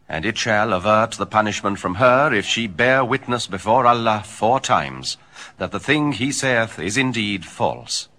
and it shall avert the punishment from her if she bear witness before Allah 4 times, that the thing he saith is indeed false.